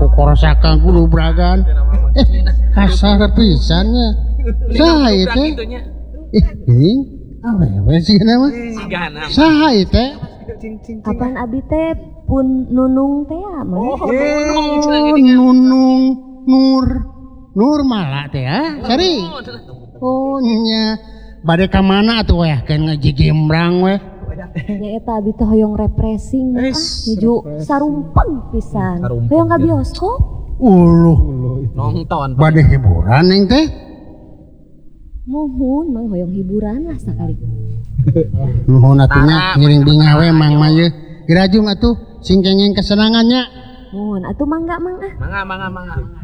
korosakan kudu bragan. Kasar pisannya. Saha ieu teh? Ini awewe sih nama? Saha ieu teh? Apaan abi teh pun nunung teh mah. Nunung Nur malah teh sari. Oh nya bade ka mana atuh weh kan ngajigimbrang weh. Nya eta abi teh hoyong refreshing nuju sarumpeng pisan. Hoyong ka bioskop. Uluh Nonton bade hiburan neng teh. Muhun mah hoyong hiburan lah sakali. Nuhun atunya ngiring bingah we mang mah ye. Girajung atuh sing kengeng kesenangannya. Muhun atuh mangga mang ah. mangga